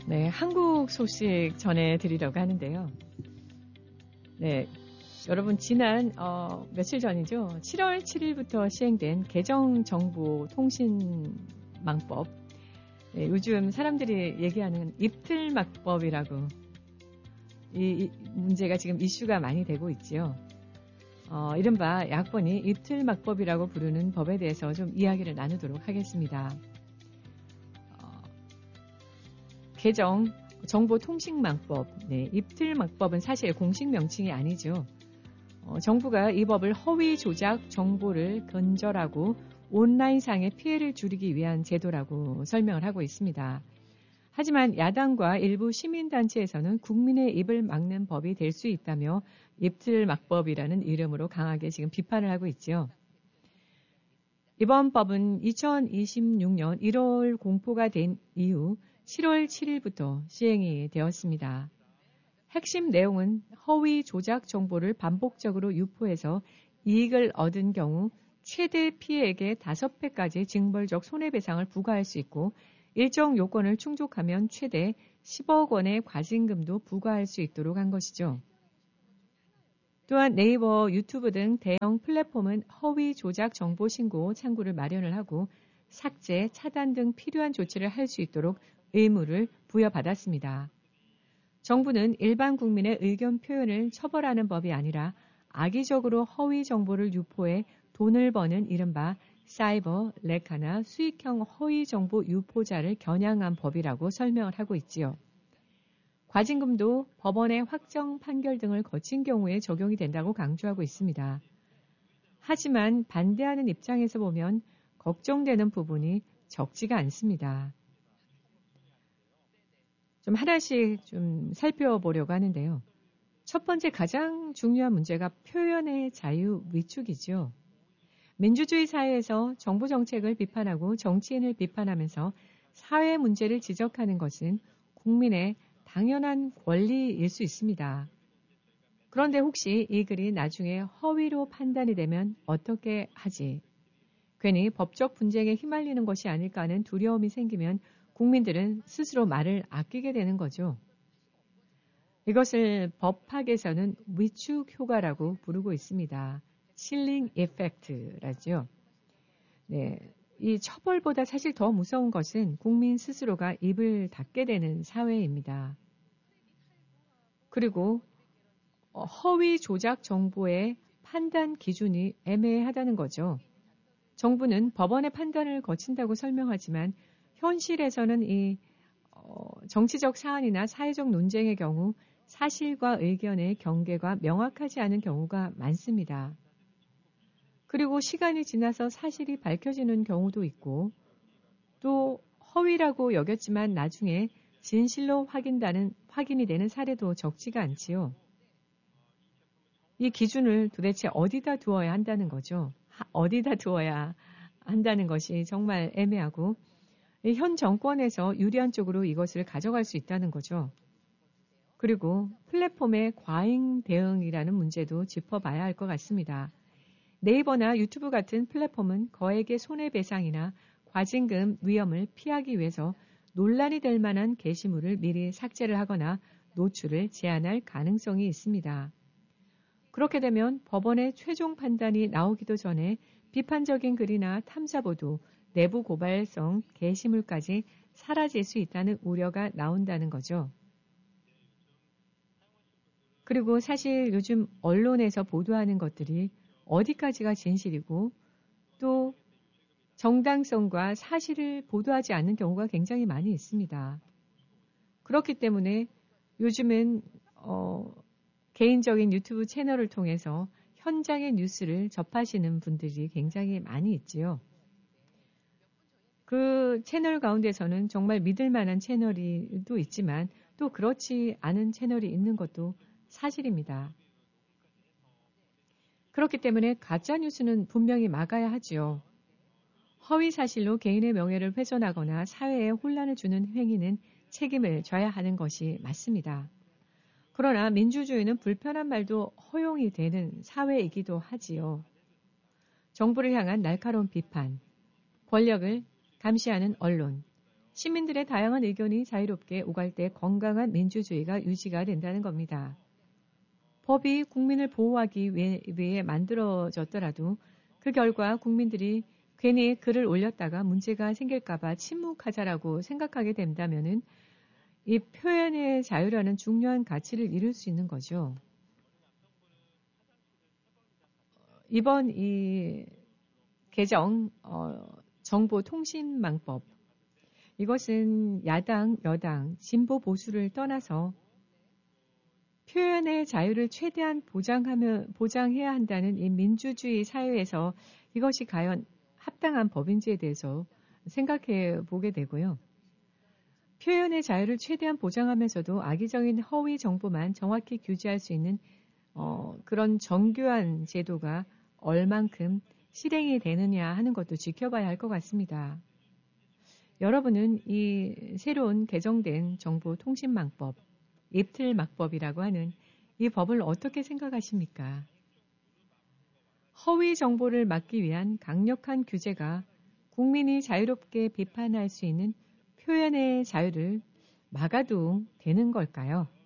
네, 한국 소식 전해드리려고 하는데요. 네, 여러분 지난 며칠 전이죠. 7월 7일부터 시행된 개정정보통신망법. 네, 요즘 사람들이 얘기하는 입틀막법이라고 이 문제가 지금 이슈가 많이 되고 있지요. 이른바 야권이 입틀막법이라고 부르는 법에 대해서 좀 이야기를 나누도록 하겠습니다. 개정 정보통신망법, 네, 입틀막법은 사실 공식 명칭이 아니죠. 정부가 이 법을 허위 조작 정보를 근절하고 온라인상의 피해를 줄이기 위한 제도라고 설명을 하고 있습니다. 하지만 야당과 일부 시민단체에서는 국민의 입을 막는 법이 될 수 있다며 입틀막법이라는 이름으로 강하게 지금 비판을 하고 있죠. 이번 법은 2026년 1월 공포가 된 이후 7월 7일부터 시행이 되었습니다. 핵심 내용은 허위 조작 정보를 반복적으로 유포해서 이익을 얻은 경우 최대 피해액의 5배까지 징벌적 손해배상을 부과할 수 있고 일정 요건을 충족하면 최대 10억 원의 과징금도 부과할 수 있도록 한 것이죠. 또한 네이버, 유튜브 등 대형 플랫폼은 허위 조작 정보 신고 창구를 마련을 하고 삭제, 차단 등 필요한 조치를 할 수 있도록 의무를 부여받았습니다. 정부는 일반 국민의 의견 표현을 처벌하는 법이 아니라 악의적으로 허위 정보를 유포해 돈을 버는 이른바 사이버 레카나 수익형 허위 정보 유포자를 겨냥한 법이라고 설명을 하고 있지요. 과징금도 법원의 확정 판결 등을 거친 경우에 적용이 된다고 강조하고 있습니다. 하지만 반대하는 입장에서 보면 걱정되는 부분이 적지가 않습니다. 좀 하나씩 좀 살펴보려고 하는데요. 첫 번째 가장 중요한 문제가 표현의 자유 위축이죠. 민주주의 사회에서 정부 정책을 비판하고 정치인을 비판하면서 사회 문제를 지적하는 것은 국민의 당연한 권리일 수 있습니다. 그런데 혹시 이 글이 나중에 허위로 판단이 되면 어떻게 하지? 괜히 법적 분쟁에 휘말리는 것이 아닐까 하는 두려움이 생기면 국민들은 스스로 말을 아끼게 되는 거죠. 이것을 법학에서는 위축 효과라고 부르고 있습니다. 칠링 이펙트라죠. 네, 이 처벌보다 사실 더 무서운 것은 국민 스스로가 입을 닫게 되는 사회입니다. 그리고 허위 조작 정보의 판단 기준이 애매하다는 거죠. 정부는 법원의 판단을 거친다고 설명하지만 현실에서는 이 정치적 사안이나 사회적 논쟁의 경우 사실과 의견의 경계가 명확하지 않은 경우가 많습니다. 그리고 시간이 지나서 사실이 밝혀지는 경우도 있고 또 허위라고 여겼지만 나중에 진실로 확인이 되는 사례도 적지가 않지요. 이 기준을 도대체 어디다 두어야 한다는 거죠. 어디다 두어야 한다는 것이 정말 애매하고 현 정권에서 유리한 쪽으로 이것을 가져갈 수 있다는 거죠. 그리고 플랫폼의 과잉 대응이라는 문제도 짚어봐야 할 것 같습니다. 네이버나 유튜브 같은 플랫폼은 거액의 손해배상이나 과징금 위험을 피하기 위해서 논란이 될 만한 게시물을 미리 삭제를 하거나 노출을 제한할 가능성이 있습니다. 그렇게 되면 법원의 최종 판단이 나오기도 전에 비판적인 글이나 탐사보도, 내부 고발성 게시물까지 사라질 수 있다는 우려가 나온다는 거죠. 그리고 사실 요즘 언론에서 보도하는 것들이 어디까지가 진실이고 또 정당성과 사실을 보도하지 않는 경우가 굉장히 많이 있습니다. 그렇기 때문에 요즘은 개인적인 유튜브 채널을 통해서 현장의 뉴스를 접하시는 분들이 굉장히 많이 있지요. 그 채널 가운데서는 정말 믿을 만한 채널이 또 있지만 또 그렇지 않은 채널이 있는 것도 사실입니다. 그렇기 때문에 가짜뉴스는 분명히 막아야 하지요. 허위 사실로 개인의 명예를 훼손하거나 사회에 혼란을 주는 행위는 책임을 져야 하는 것이 맞습니다. 그러나 민주주의는 불편한 말도 허용이 되는 사회이기도 하지요. 정부를 향한 날카로운 비판, 권력을 감시하는 언론, 시민들의 다양한 의견이 자유롭게 오갈 때 건강한 민주주의가 유지가 된다는 겁니다. 법이 국민을 보호하기 위해 만들어졌더라도 그 결과 국민들이 괜히 글을 올렸다가 문제가 생길까봐 침묵하자라고 생각하게 된다면은 이 표현의 자유라는 중요한 가치를 잃을 수 있는 거죠. 이번 이 개정 정보통신망법 이것은 야당, 여당, 진보 보수를 떠나서 표현의 자유를 최대한 보장해야 한다는 이 민주주의 사회에서 이것이 과연 합당한 법인지에 대해서 생각해 보게 되고요. 표현의 자유를 최대한 보장하면서도 악의적인 허위 정보만 정확히 규제할 수 있는 그런 정교한 제도가 얼만큼 실행이 되느냐 하는 것도 지켜봐야 할 것 같습니다. 여러분은 이 새로운 개정된 정보통신망법, 입틀막법이라고 하는 이 법을 어떻게 생각하십니까? 허위 정보를 막기 위한 강력한 규제가 국민이 자유롭게 비판할 수 있는 표현의 자유를 막아도 되는 걸까요?